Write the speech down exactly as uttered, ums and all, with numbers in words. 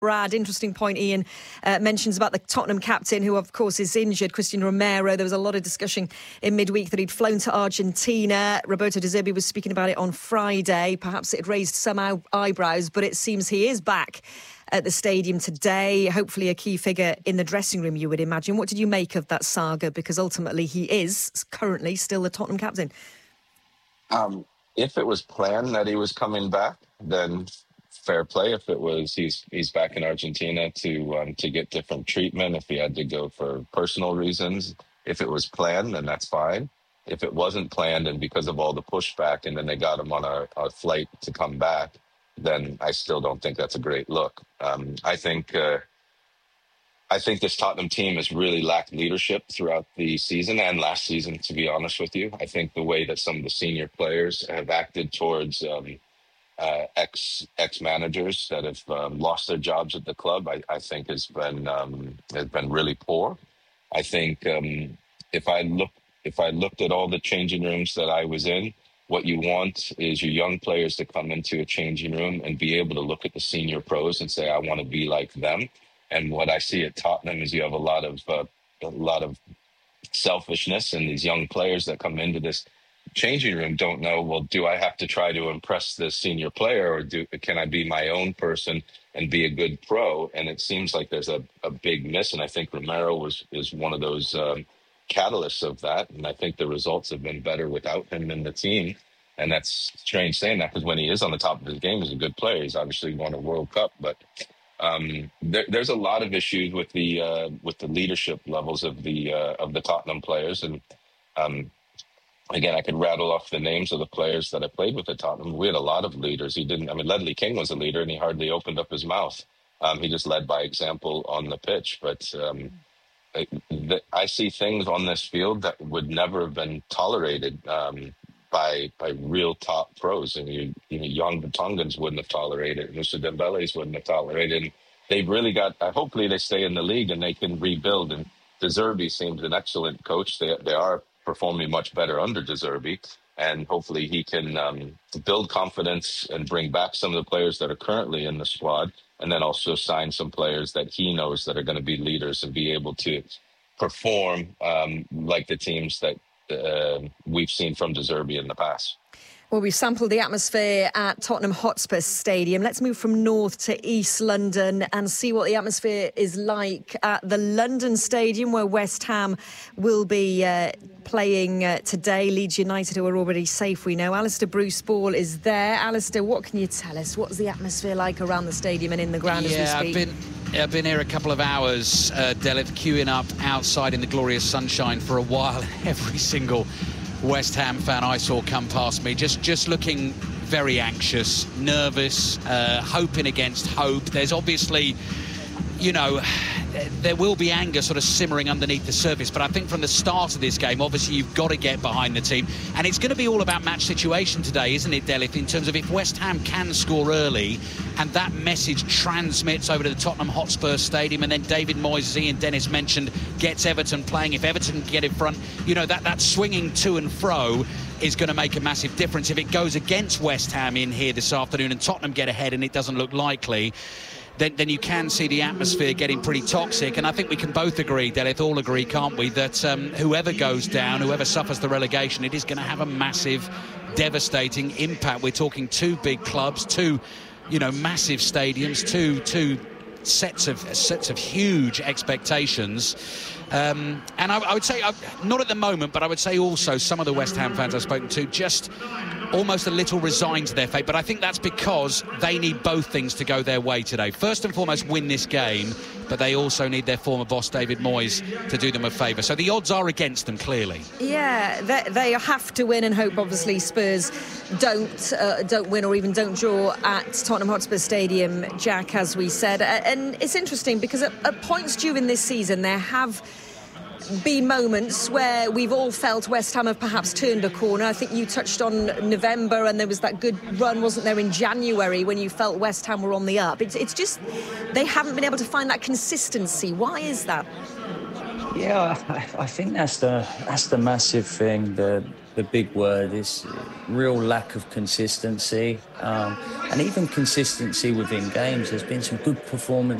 Brad, interesting point Ian uh, mentions about the Tottenham captain, who of course is injured, Christian Romero. There was a lot of discussion in midweek that he'd flown to Argentina. Roberto De Zerbi was speaking about it on Friday. Perhaps it raised some eyebrows, but it seems he is back at the stadium today. Hopefully a key figure in the dressing room, you would imagine. What did you make of that saga? Because ultimately he is currently still the Tottenham captain. Um, if it was planned that he was coming back, then fair play. If it was, he's he's back in Argentina to um, to get different treatment. If he had to go for personal reasons, if it was planned, then that's fine. If it wasn't planned and because of all the pushback, and then they got him on a, a flight to come back, then I still don't think that's a great look. Um, I think uh, I think this Tottenham team has really lacked leadership throughout the season and last season, to be honest with you. I think the way that some of the senior players have acted towards um, Uh, ex ex managers that have um, lost their jobs at the club, I, I think has been um, has been really poor. I think um, if I look if I looked at all the changing rooms that I was in, what you want is your young players to come into a changing room and be able to look at the senior pros and say, I want to be like them. And what I see at Tottenham is you have a lot of uh, a lot of selfishness, and these young players that come into this changing room don't know, well, do I have to try to impress this senior player, or do can I be my own person and be a good pro? And it seems like there's a, a big miss, and I think Romero was is one of those um, catalysts of that, and I think the results have been better without him in the team. And that's strange saying that, because when he is on the top of his game, he's a good player. He's obviously won a World Cup, but um, there, there's a lot of issues with the uh, with the leadership levels of the uh, of the Tottenham players. And um, Again, I could rattle off the names of the players that I played with at Tottenham. We had a lot of leaders. He didn't, I mean, Ledley King was a leader and he hardly opened up his mouth. Um, he just led by example on the pitch. But um, I, the, I see things on this field that would never have been tolerated um, by by real top pros. And you, you know, young Vertonghen's wouldn't have tolerated it. Moussa Dembele's wouldn't have tolerated it. They've really got, uh, hopefully they stay in the league and they can rebuild. And De Zerbi seems an excellent coach. They, they are performing much better under De Zerbi, and hopefully he can um, build confidence and bring back some of the players that are currently in the squad, and then also sign some players that he knows that are going to be leaders and be able to perform um, like the teams that uh, we've seen from De Zerbi in the past. Well, we've sampled the atmosphere at Tottenham Hotspur Stadium. Let's move from north to East London and see what the atmosphere is like at the London Stadium, where West Ham will be uh, playing uh, today. Leeds United, who are already safe, we know. Alistair Bruce Ball is there. Alistair, what can you tell us? What's the atmosphere like around the stadium and in the ground yeah, as we speak? I've been, I've been here a couple of hours, uh, Delith, queuing up outside in the glorious sunshine for a while. Every single West Ham fan I saw come past me, just just looking very anxious, nervous, uh, hoping against hope. There's obviously, you know, there will be anger sort of simmering underneath the surface, but I think from the start of this game, obviously you've got to get behind the team, and it's going to be all about match situation today, isn't it, Delith, in terms of if West Ham can score early and that message transmits over to the Tottenham Hotspur Stadium, and then David Moyes, as Ian Dennis mentioned, gets Everton playing. If Everton can get in front, you know, that, that swinging to and fro is going to make a massive difference. If it goes against West Ham in here this afternoon and Tottenham get ahead, and it doesn't look likely, Then, then you can see the atmosphere getting pretty toxic. And I think we can both agree, Delith, all agree, can't we, that um, whoever goes down, whoever suffers the relegation, it is going to have a massive, devastating impact. We're talking two big clubs, two, you know, massive stadiums, two two sets of sets of huge expectations. Um, and I, I would say, uh, not at the moment, but I would say also some of the West Ham fans I've spoken to just almost a little resigned to their fate. But I think that's because they need both things to go their way today. First and foremost, win this game, but they also need their former boss, David Moyes, to do them a favour. So the odds are against them, clearly. Yeah, they, they have to win and hope, obviously, Spurs don't uh, don't win or even don't draw at Tottenham Hotspur Stadium, Jack, as we said. And it's interesting because at, at points during this season, there have been moments where we've all felt West Ham have perhaps turned a corner. I think you touched on November, and there was that good run, wasn't there, in January when you felt West Ham were on the up. It's, it's just they haven't been able to find that consistency. Why is that? Yeah, I, I think that's the that's the massive thing. The the big word is real lack of consistency, um, and even consistency within games. There's been some good performances